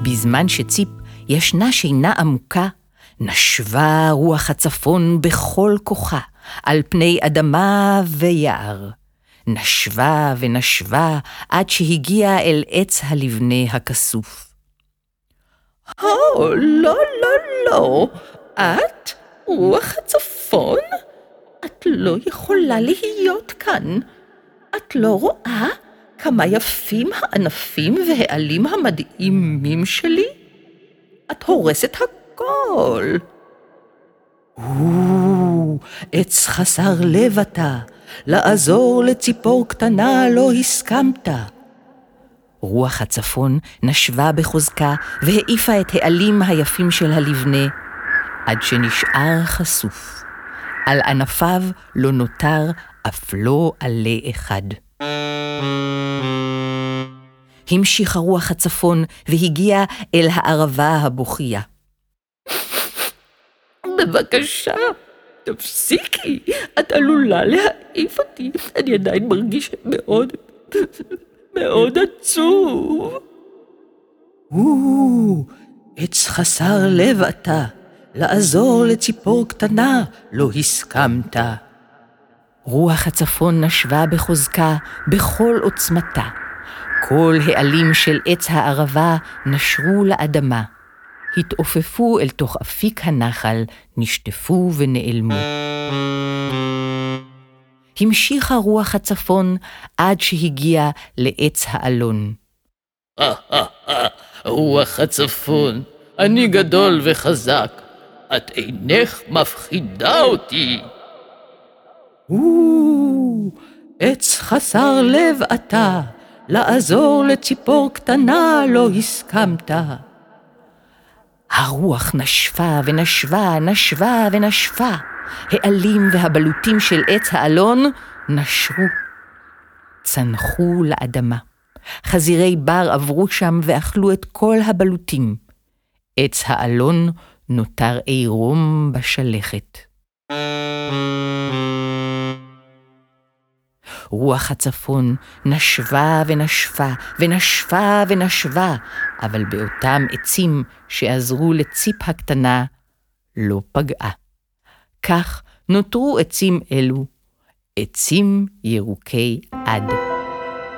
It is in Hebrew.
בזמן שציפ ישנה שינה עמוקה, נשבה רוח הצפון בכל כוחה, על פני אדמה ויער. נשבה ונשבה עד שהגיעה אל עץ הלבנה הכסוף. לא, לא, לא, את רוח הצפון? את לא יכולה להיות כאן. את לא רואה כמה יפים הענפים והעלים המדהימים שלי? את הורסת הכל. עץ חסר לב אתה, לעזור לציפור קטנה לא הסכמת. רוח הצפון נשבה בחוזקה והעיפה את העלים היפים של הלבנה, עד שנשאר חשוף. על ענפיו לא נותר אף לא עלה אחד. המשיכה רוח הצפון והגיעה אל הערבה הבוכייה. בבקשה, תפסיקי, את עלולה להעיף אותי. אני עדיין מרגיש מאוד, מאוד עצוב. עץ חסר לב אתה, לעזור לציפור קטנה לא הסכמת. רוח הצפון נשבה בחוזקה בכל עוצמתה. כל העלים של עץ הערבה נשרו לאדמה. התעופפו אל תוך אפיק הנחל, נשטפו ונעלמו. המשיכה רוח הצפון עד שהגיעה לעץ האלון. רוח הצפון, אני גדול וחזק. את אינך מפחידה אותי. עץ חסר לב אתה, לעזור לציפור קטנה לא הסכמת. הרוח נשבה ונשבה, נשבה ונשבה. העלים והבלוטים של עץ האלון נשרו. צנחו לאדמה. חזירי בר עברו שם ואכלו את כל הבלוטים. עץ האלון נותר עירום בשלכת. רוח הצפון נשבה ונשבה ונשבה ונשבה, אבל באותם עצים שעזרו לציפ הקטנה לא פגעה. כך נותרו עצים אלו, עצים ירוקי עד.